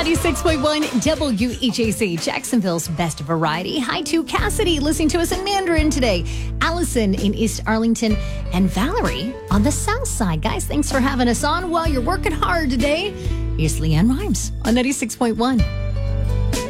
96.1 WEJC, Jacksonville's best variety. Hi to Cassidy, listening to us in Mandarin today. Allison in East Arlington, and Valerie on the South Side. Guys, thanks for having us on while you're working hard today. Here's Leanne Rhymes on 96.1.